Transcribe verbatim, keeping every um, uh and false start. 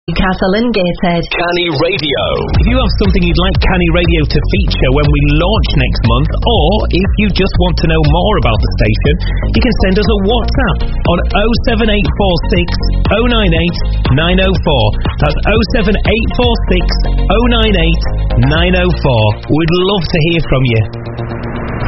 Newcastle and Gateshead. Canny Radio. If you have something you'd like Canny Radio to feature when we launch next month, or if you just want to know more about the station, you can send us a WhatsApp on oh seven eight four six oh nine eight nine oh four. That's oh seven eight four six oh nine eight nine oh four. We'd love to hear from you.